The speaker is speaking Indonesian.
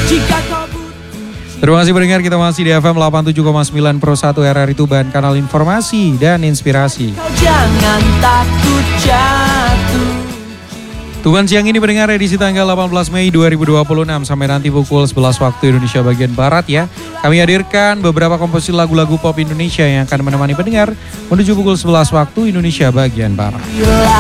Jika kau butuh. Terima kasih pendengar, kita masih di FM 87,9 Pro 1 RRI Tuban, kanal informasi dan inspirasi. Kau jangan takut jatuh. Tuban siang ini pendengar, edisi tanggal 18 Mei 2026 sampai nanti pukul 11 waktu Indonesia bagian Barat ya. Kami hadirkan beberapa komposisi lagu-lagu pop Indonesia yang akan menemani pendengar menuju pukul 11 waktu Indonesia bagian Barat.